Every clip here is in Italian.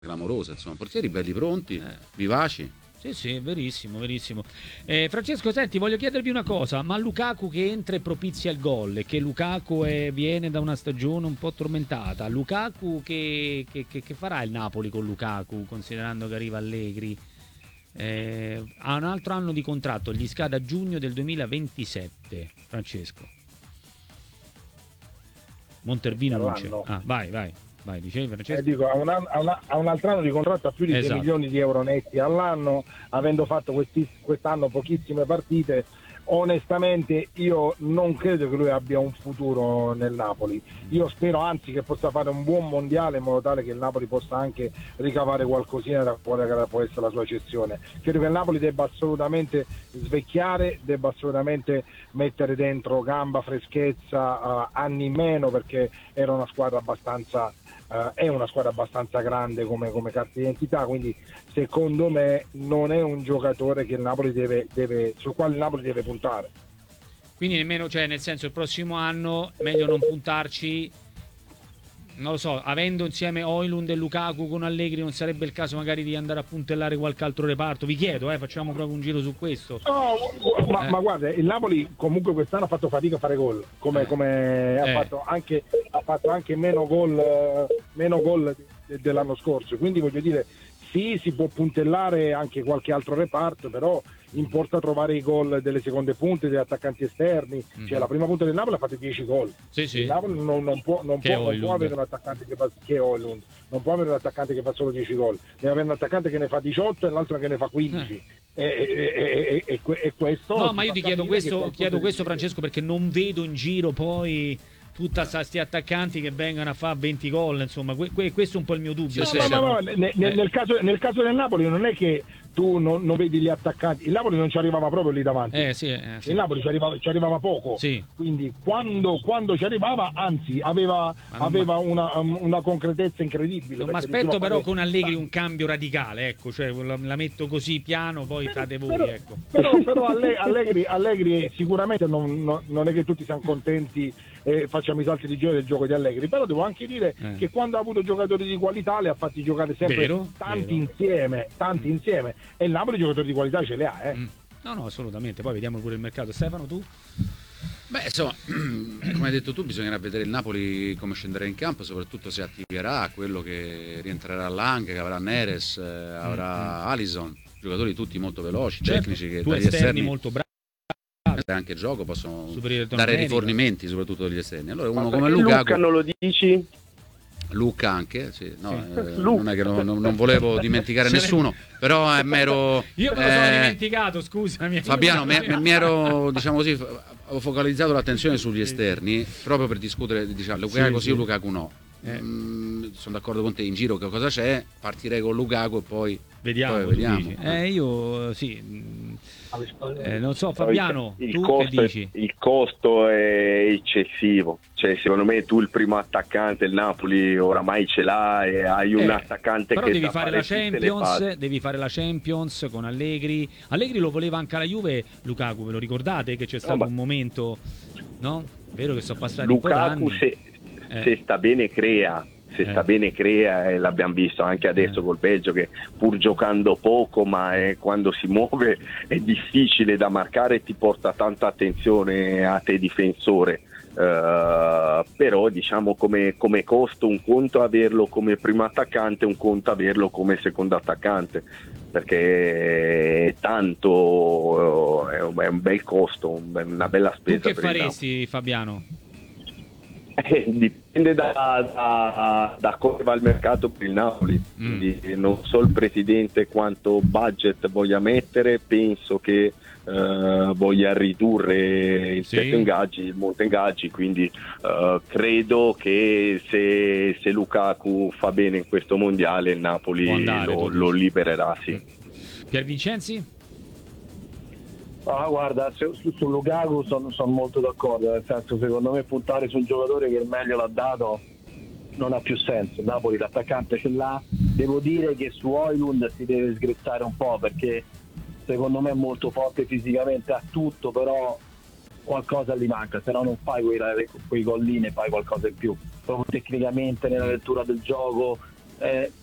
clamorosa, insomma, portieri belli pronti, vivaci. Sì, sì, verissimo, verissimo. Francesco, senti, voglio chiedervi una cosa, ma Lukaku che entra e propizia il gol, e che Lukaku viene da una stagione un po' tormentata, Lukaku che farà il Napoli con Lukaku, considerando che arriva Allegri? Ha un altro anno di contratto, gli scade a giugno del 2027, Francesco. Montervino non c'è. Ah, vai, dicevi Francesco? Dico, ha un altro anno di contratto a più di 6 milioni di euro netti all'anno, avendo fatto quest'anno pochissime partite. Onestamente io non credo che lui abbia un futuro nel Napoli. Io spero anzi che possa fare un buon mondiale in modo tale che il Napoli possa anche ricavare qualcosina da quale può essere la sua cessione. Credo che il Napoli debba assolutamente svecchiare, debba assolutamente mettere dentro gamba, freschezza, anni in meno, perché era una squadra abbastanza è una squadra abbastanza grande come carta d'identità, quindi secondo me non è un giocatore che il Napoli sul quale il Napoli deve puntare. Quindi nemmeno, cioè nel senso, il prossimo anno meglio non puntarci, non lo so, avendo insieme Højlund e Lukaku con Allegri, non sarebbe il caso magari di andare a puntellare qualche altro reparto? Vi chiedo, facciamo proprio un giro su questo. No, ma guarda, il Napoli comunque quest'anno ha fatto fatica a fare gol, come ha fatto anche meno gol dell'anno scorso, quindi voglio dire, sì, si può puntellare anche qualche altro reparto, però importa trovare i gol delle seconde punte, degli attaccanti esterni. Cioè la prima punta del Napoli ha fatto 10 gol. Sì. Il Napoli non può avere un attaccante che è Højlund, non può avere un attaccante che fa solo 10 gol, deve avere un attaccante che ne fa 18 e l'altro che ne fa 15. E questo. No, ma io ti chiedo questo Francesco, perché non vedo in giro poi tutta sti attaccanti che vengano a fare 20 gol, insomma, questo è un po' il mio dubbio. Nel caso del Napoli non è che tu non vedi gli attaccanti, il Napoli non ci arrivava proprio lì davanti, il Napoli ci arrivava poco, quindi quando ci arrivava, anzi aveva una concretezza incredibile. Non mi aspetto però con Allegri un cambio radicale, ecco, cioè la metto così piano, poi fate voi, ecco. Però Allegri sicuramente non è che tutti siamo contenti e facciamo i salti di gioia del gioco di Allegri, però devo anche dire che quando ha avuto giocatori di qualità li ha fatti giocare sempre tanti insieme, e il Napoli giocatori di qualità ce li ha. No, assolutamente. Poi vediamo pure il mercato. Stefano, tu? Beh, insomma, come hai detto tu, bisognerà vedere il Napoli come scenderà in campo, soprattutto se attiverà quello che rientrerà Lang, che avrà Neres, avrà Alisson, giocatori tutti molto veloci, tecnici, che due dagli esterni molto bravi, anche gioco possono dare rifornimenti, soprattutto dagli esterni. Allora uno come Luca Lukaku, non lo dici? Luca anche, sì. No, non è che non volevo dimenticare nessuno, però è mero. Io me lo sono dimenticato, scusami. Fabiano, mi ero, diciamo così, ho focalizzato l'attenzione sugli esterni proprio per discutere, diciamo, Lukaku sì o Lukaku no. Sono d'accordo con te, in giro che cosa c'è, partirei con Lukaku e poi vediamo. Io sì. Non so, Fabiano, che dici? Il costo è eccessivo, cioè secondo me tu il primo attaccante, il Napoli oramai ce l'hai, e hai un attaccante però che devi fare la Champions con Allegri lo voleva anche alla Juve Lukaku, ve lo ricordate che c'è stato un momento, no? Vero che sono passati Lukaku, un po' d'anni. Se sta bene crea, e l'abbiamo visto anche adesso col Belgio, che pur giocando poco, ma quando si muove è difficile da marcare e ti porta tanta attenzione a te difensore. Però diciamo come costo, un conto averlo come primo attaccante, un conto averlo come secondo attaccante, perché è tanto, è un bel costo, una bella spesa. Tu che faresti, Fabiano? Dipende da come va il mercato per il Napoli, quindi non so il presidente quanto budget voglia mettere, penso che voglia ridurre il monte ingaggi, quindi credo che se Lukaku fa bene in questo mondiale il Napoli lo libererà. Pier Vincenzi? Guarda, su Lukaku sono molto d'accordo, nel senso, secondo me puntare su un giocatore che il meglio l'ha dato non ha più senso. Napoli l'attaccante ce l'ha, devo dire che su Højlund si deve sgrezzare un po', perché secondo me è molto forte fisicamente, ha tutto, però qualcosa gli manca, se no non fai quei gol lì, ne fai qualcosa in più, proprio tecnicamente nella lettura del gioco.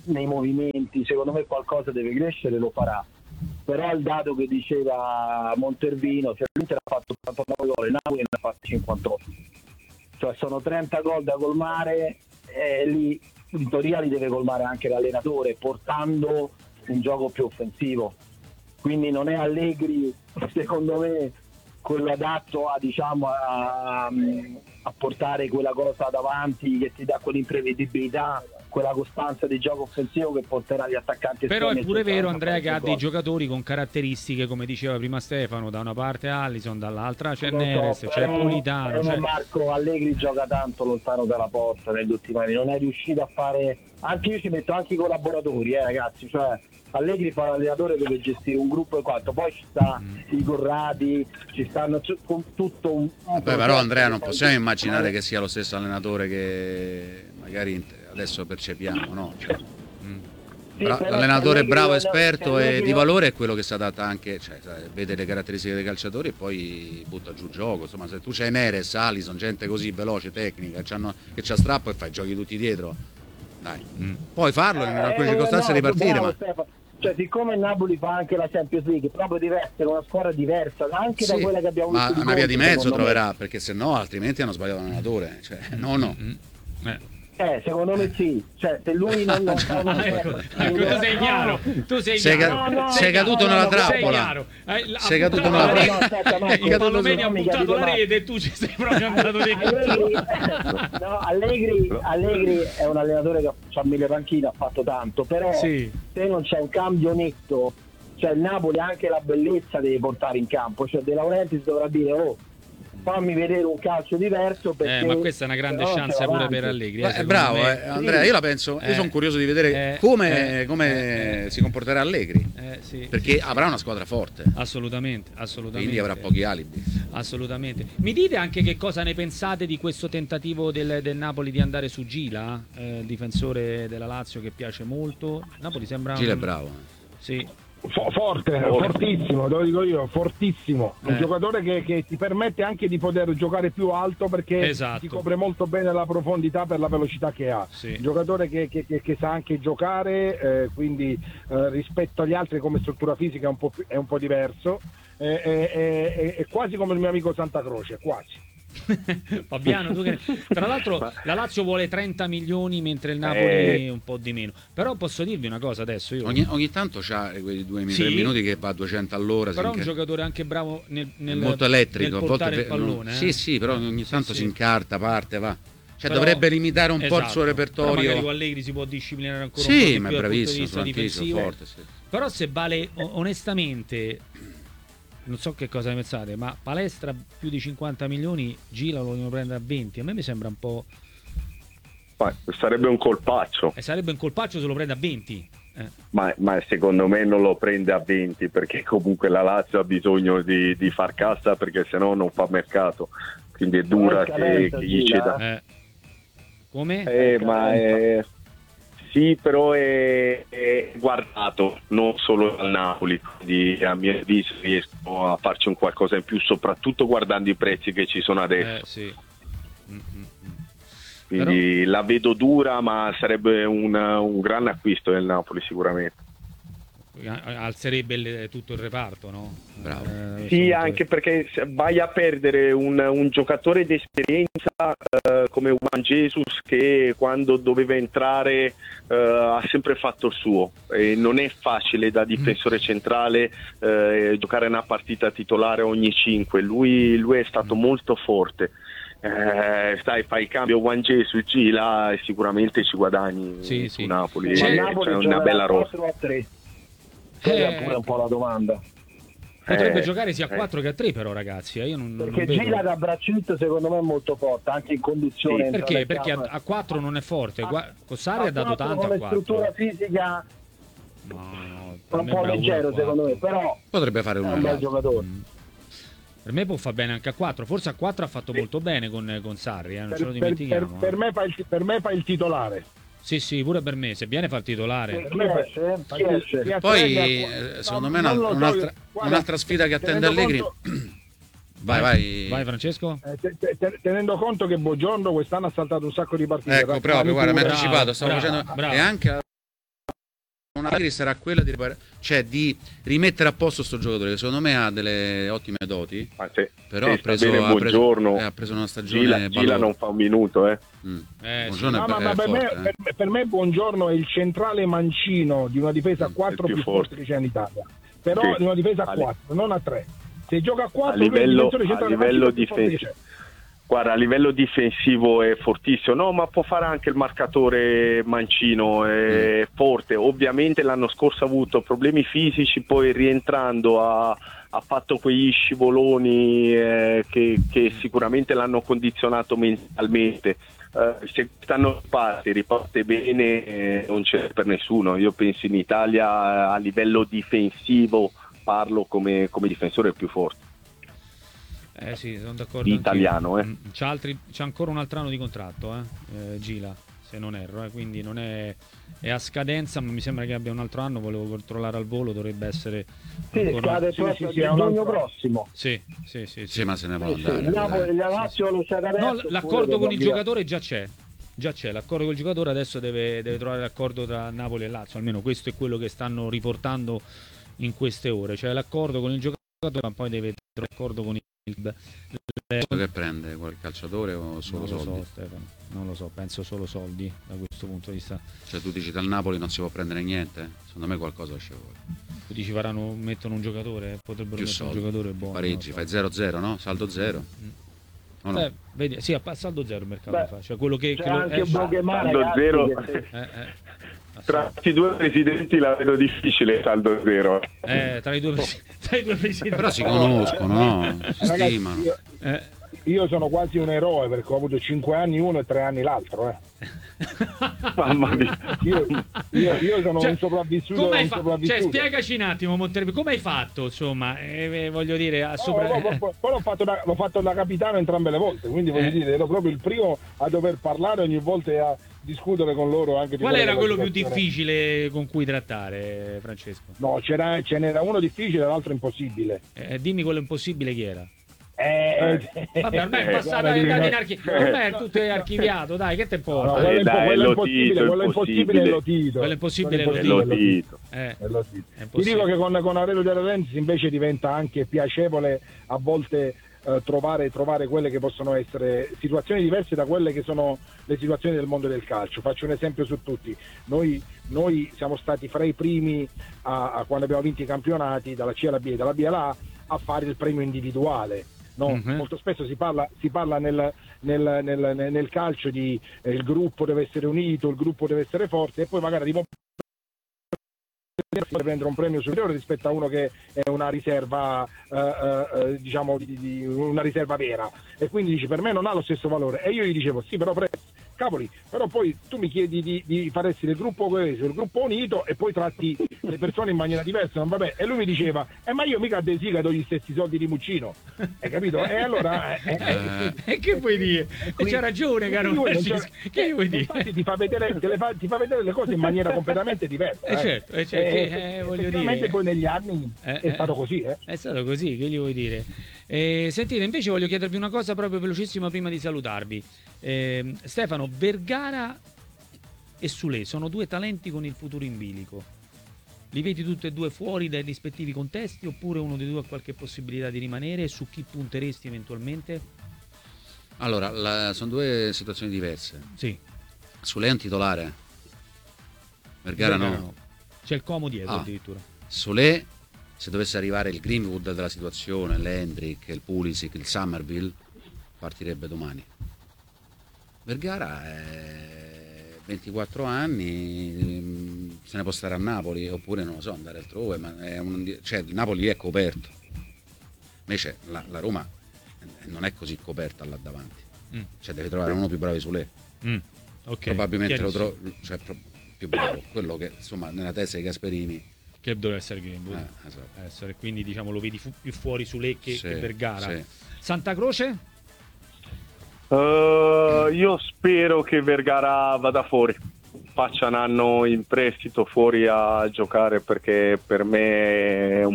nei movimenti, secondo me qualcosa deve crescere, lo farà. Però il dato che diceva Montervino, se l'Inter ha fatto 89 gol, il Napoli ne ha fatti 58, cioè sono 30 gol da colmare, lì in teoria li deve colmare anche l'allenatore portando un gioco più offensivo, quindi non è Allegri secondo me quello adatto a, diciamo, a portare quella cosa davanti che ti dà quell'imprevedibilità, quella costanza di gioco offensivo che porterà gli attaccanti. Però è pure vero, Andrea, che ha dei gol. giocatori con caratteristiche, come diceva prima Stefano, da una parte Alisson, dall'altra c'è Neres, c'è Politano. Però Marco, Allegri gioca tanto lontano dalla porta negli ultimi anni, non è riuscito a fare, anche io ci metto anche i collaboratori, ragazzi, cioè Allegri fa l'allenatore, deve gestire un gruppo e quanto, poi ci sta i Corradi, ci stanno con tutto un però Andrea non possiamo immaginare che sia lo stesso allenatore che magari adesso percepiamo, no? Cioè, l'allenatore bravo, esperto e di valore è quello che si adatta anche, cioè, vede le caratteristiche dei calciatori e poi butta giù il gioco. Insomma, se tu c'hai Neres, Alisson, gente così veloce, tecnica, che c'ha strappo e fai giochi tutti dietro, dai, puoi farlo in alcune circostanze ripartire, ma cioè, siccome il Napoli fa anche la Champions League, proprio diversa, è una squadra diversa anche da quella che abbiamo visto. Ma una via di mezzo troverà, perché se no altrimenti hanno sbagliato l'allenatore, cioè, no. Secondo me sì, cioè se lui non tu sei chiaro, sei caduto nella trappola, sei caduto nella trappola, il pallomeni ha buttato la rete e tu ci sei proprio andato Allegri è un allenatore che ha 1000 panchine, ha fatto tanto, però se non c'è un cambio netto, cioè il Napoli anche la bellezza deve portare in campo, cioè De Laurentiis dovrà dire fammi vedere un calcio diverso, perché ma questa è una grande chance pure per Allegri. È bravo, Andrea, io la penso, io sono curioso di vedere come si comporterà Allegri, perché avrà una squadra forte, assolutamente, quindi avrà pochi alibi, assolutamente. Mi dite anche che cosa ne pensate di questo tentativo del Napoli di andare su Gila, difensore della Lazio che piace molto. Napoli sembra Gila è bravo, sì. Fortissimo, te lo dico io, fortissimo. Un giocatore che ti permette anche di poter giocare più alto, perché ti copre molto bene la profondità per la velocità che ha. Un giocatore che sa anche giocare, quindi rispetto agli altri come struttura fisica è un po' diverso, è quasi come il mio amico Santa Croce, quasi. Fabiano, tu che... tra l'altro la Lazio vuole 30 milioni mentre il Napoli un po' di meno, però posso dirvi una cosa adesso, io ogni tanto c'ha quei 2-3 minuti che va a 200 all'ora, però è un giocatore anche bravo nel molto elettrico, nel portare il pallone, sì, però ogni tanto si incarta, parte, va. Cioè però, dovrebbe limitare un po' il suo repertorio. Però magari Allegri si può disciplinare ancora un po' di ma più è dal punto di bravissimo, vista difensivo. forte, Però se vale onestamente, non so che cosa ne pensate, ma Palestra più di 50 milioni, Gila lo vogliono prendere a 20, a me mi sembra un po'... Sarebbe un colpaccio. Sarebbe un colpaccio se lo prende a 20. Ma secondo me non lo prende a 20, perché comunque la Lazio ha bisogno di far cassa, perché sennò non fa mercato, quindi è dura che gli ceda. Come? Sì, però è guardato non solo dal Napoli, quindi a mio avviso riesco a farci un qualcosa in più, soprattutto guardando i prezzi che ci sono adesso. Quindi però la vedo dura, ma sarebbe un gran acquisto del Napoli sicuramente. Alzerebbe tutto il reparto, no? Bravo. Sì, anche perché vai a perdere un giocatore di esperienza come Juan Jesus, che quando doveva entrare ha sempre fatto il suo, e non è facile da difensore centrale giocare una partita titolare ogni 5. Lui è stato molto forte. Fai il cambio Juan Jesus, Gila e sicuramente ci guadagni su Napoli. C'è una bella rosa. Quella è pure un po' la domanda. Potrebbe giocare sia a 4 che a 3, però, ragazzi. Io perché non Gila da braccetto secondo me è molto forte, anche in conduzione. Perché a 4 non è forte. Con Sarri ha dato tanto a 4. Struttura fisica è un po' leggero secondo me, però potrebbe fare un bel giocatore. Per me può fare bene anche a 4. Forse a 4 ha fatto molto bene con Sarri, non ce lo dimentichiamo. Per me fa il titolare. Sì, pure per me, se viene fa il titolare. Poi secondo me un'altra sfida che attende Allegri. Vai Francesco. Tenendo conto che Buongiorno quest'anno ha saltato un sacco di partite. Ecco, proprio, guarda, mi ha anticipato, stavo facendo e anche con Allegri sarà quella di rimettere a posto sto giocatore che secondo me ha delle ottime doti, però ha preso una stagione Gila non fa un minuto Buongiorno per me Buongiorno è il centrale mancino di una difesa a 4 più forte che c'è in Italia, però di una difesa a 4, non a 3. Se gioca a 4 a livello difensivo è fortissimo, ma può fare anche il marcatore mancino, è forte. Ovviamente l'anno scorso ha avuto problemi fisici, poi rientrando ha fatto quegli scivoloni che sicuramente l'hanno condizionato mentalmente. Se quest'anno riparte bene, non c'è per nessuno. Io penso in Italia a livello difensivo, parlo come difensore più forte. Sì, sono d'accordo. Di italiano, C'ha ancora un altro anno di contratto, Gila, se non erro, quindi non è a scadenza, ma mi sembra che abbia un altro anno. Volevo controllare al volo, dovrebbe essere scade giugno prossimo. Sì, ma se ne può andare. L'accordo con il giocatore già c'è. L'accordo con il giocatore, adesso deve trovare l'accordo tra Napoli e Lazio, almeno questo è quello che stanno riportando in queste ore, cioè l'accordo con il giocatore, ma poi deve trovare l'accordo con il che prende qualche calciatore o solo soldi? Non lo so, Stefano, non lo so, penso solo soldi da questo punto di vista. Cioè tu dici dal Napoli non si può prendere niente? Secondo me qualcosa esce fuori. Tu dici mettono un giocatore, potrebbero più mettere soldi, un giocatore buono. Pareggi, fai 0-0, no? Saldo 0. No? Vedi, sì, a saldo 0 il mercato fa. Cioè quello che anche saldo 0 tra questi due presidenti la vedo difficile, saldo 0. Tra i due presidenti. Però si conoscono, no? Si stimano. Io sono quasi un eroe perché ho avuto 5 anni uno e 3 anni l'altro. Mamma mia. Io sono un sopravvissuto. Cioè, spiegaci un attimo, Montevideo, come hai fatto? Insomma, voglio dire, poi l'ho fatto da capitano entrambe le volte, quindi voglio dire, ero proprio il primo a dover parlare ogni volta e a discutere con loro anche di qual era quello più difficile con cui trattare, Francesco? No, ce n'era uno difficile e l'altro impossibile. Dimmi quello impossibile chi era. Vabbè, ormai è passato ormai tutto è archiviato, dai, che te importa? Quello impossibile è Lotito. Quello impossibile è Lotito. Ti dico che con Aurelio De Laurentiis invece diventa anche piacevole a volte trovare quelle che possono essere situazioni diverse da quelle che sono le situazioni del mondo del calcio. Faccio un esempio su tutti. Noi siamo stati fra i primi quando abbiamo vinto i campionati dalla C alla B e dalla B alla A a fare il premio individuale. No? Molto spesso si parla nel calcio di il gruppo deve essere unito, il gruppo deve essere forte, e poi magari prendere un premio superiore rispetto a uno che è una riserva diciamo di una riserva vera, e quindi dici per me non ha lo stesso valore, e io gli dicevo sì, però cavoli, però poi tu mi chiedi di fare essere il gruppo coeso, il gruppo unito, e poi tratti le persone in maniera diversa, non vabbè. E lui mi diceva ma io mica a De Sica do gli stessi soldi di Muccino, hai capito? E allora che vuoi dire? C'ha ragione, caro Francisco, che vuoi dire? Infatti ti fa vedere le cose in maniera completamente diversa. Voglio dire, poi negli anni è stato così. È stato così, che gli vuoi dire? Sentite, invece voglio chiedervi una cosa proprio velocissima prima di salutarvi. Stefano, Vergara e Soulé sono due talenti con il futuro in bilico. Li vedi tutti e due fuori dai rispettivi contesti, oppure uno dei due ha qualche possibilità di rimanere? Su chi punteresti eventualmente? Allora, sono due situazioni diverse. Sì. Soulé è un titolare, Vergara no. C'è il Como dietro addirittura. Soulé, se dovesse arrivare il Greenwood della situazione, l'Hendrick, il Pulisic, il Summerville, partirebbe domani. Vergara è 24 anni, se ne può stare a Napoli, oppure non lo so, andare altrove, ma il Napoli è coperto. Invece la Roma non è così coperta là davanti. Cioè deve trovare uno più bravo di Soulé. Okay. Probabilmente lo trovo, più bravo, quello che insomma nella testa di Gasperini, che dovrebbe essere Greenwood, esatto. Quindi diciamo lo vedi più fuori Soulé che Vergara. Sì. Santa Croce? Io spero che Vergara vada fuori, faccia un anno in prestito fuori a giocare, perché per me è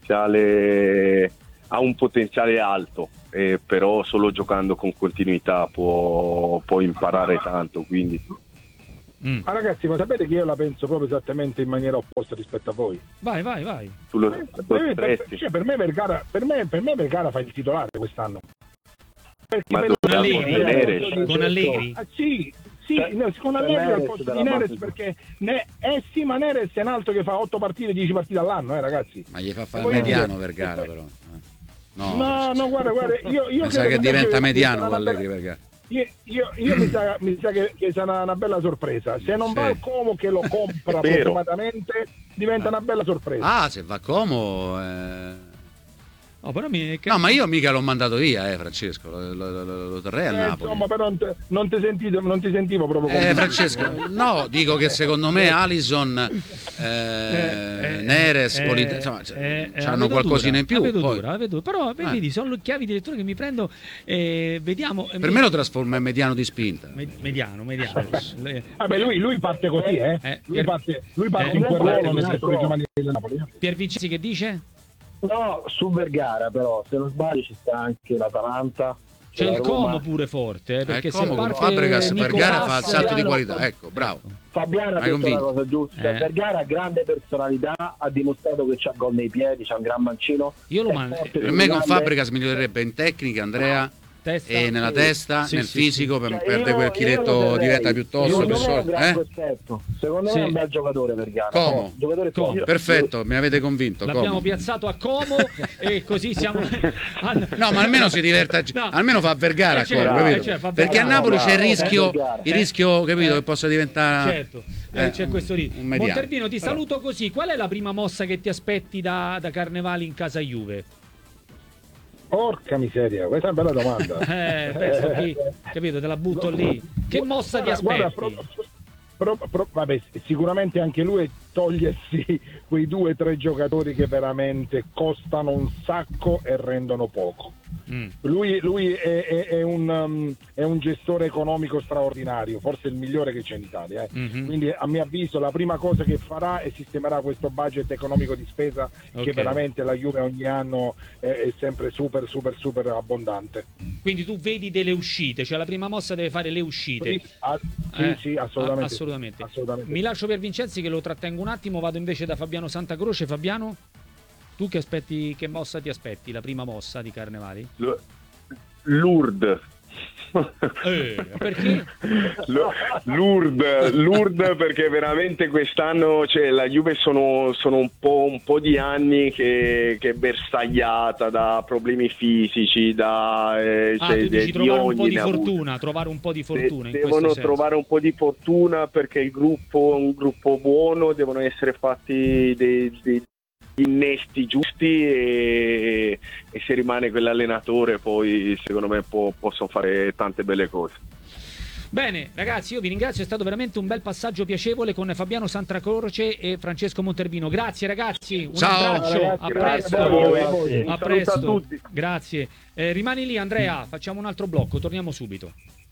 ha un potenziale alto, però solo giocando con continuità può imparare tanto, quindi Ma ragazzi, ma sapete che io la penso proprio esattamente in maniera opposta rispetto a voi? Vai. Per me Vergara fa il titolare quest'anno. Ma con Allegri? Con Allegri al posto di Neres, perché sì, ma Neres è un altro che fa 8 partite, 10 partite all'anno, ragazzi. Ma gli fa fare il mediano Vergara, però. No, guarda, io mi sa che diventa mediano con Allegri, Vergara. Io mi sa che sarà una bella sorpresa. Se non va al Como, che lo compra fortunatamente, diventa una bella sorpresa. Se va a Como... però no, ma io mica l'ho mandato via, Francesco, lo terrei a Napoli. Insomma, però non ti sentivo proprio Francesco, no, dico che secondo me Alisson, Neres, insomma, hanno qualcosina in più. Però vedi, sono chiavi di lettura che mi prendo, vediamo. Per me lo trasforma in mediano di spinta. Mediano. Vabbè, lui parte così, lui parte in quel ruolo nel settore giovanile del Napoli. Pier Vincenzi che dice? No, su Vergara però, se non sbaglio ci sta anche l'Atalanta. C'è il Como pure forte, perché se Como parte con Fabregas, Vergara fa il salto di qualità, Fabiano, ecco, bravo. Fabiano ha detto la cosa giusta. Vergara ha grande personalità, ha dimostrato che c'ha gol nei piedi, c'ha un gran mancino. Io lo mando. Per me con Fabregas migliorerebbe in tecnica, Andrea. E nella testa, nel fisico, per perdere quel chiletto di vetta piuttosto. Secondo me è un bel giocatore Vergara. Como. Perfetto, mi avete convinto. L'abbiamo piazzato a Como e così siamo. No, ma almeno si diverte, almeno fa Vergara a Como, capito? Perché a Napoli c'è il rischio, capito, che possa diventare. Certo, c'è questo rischio. Monterbino, ti saluto così. Qual è la prima mossa che ti aspetti da Carnevali in casa Juve? Porca miseria, questa è una bella domanda. Capito, te la butto lì. Che mossa ti aspetti? Vabbè, sicuramente anche lui togliersi quei 2 o 3 giocatori che veramente costano un sacco e rendono poco. Lui è un gestore economico straordinario, forse il migliore che c'è in Italia. Quindi a mio avviso la prima cosa che farà è sistemerà questo budget economico di spesa che veramente la Juve ogni anno è sempre super abbondante. Quindi tu vedi delle uscite, cioè la prima mossa deve fare le uscite. Sì, assolutamente. Mi lascio per Vincenzi che lo trattengo un attimo, vado invece da Fabiano Santacroce. Fabiano, tu che mossa ti aspetti? La prima mossa di Carnevali? Lourdes. Perché? Lourdes perché veramente quest'anno la Juve sono un po' di anni che è bersagliata da problemi fisici, tu dici trovare un po' di fortuna devono trovare un po' di fortuna perché il gruppo è un gruppo buono, devono essere fatti dei innesti giusti e se rimane quell'allenatore poi secondo me possono fare tante belle cose. Bene ragazzi, io vi ringrazio, è stato veramente un bel passaggio piacevole con Fabiano Santacroce e Francesco Monterbino. Grazie ragazzi, abbraccio, a presto. Grazie. Rimani lì Andrea, facciamo un altro blocco, torniamo subito.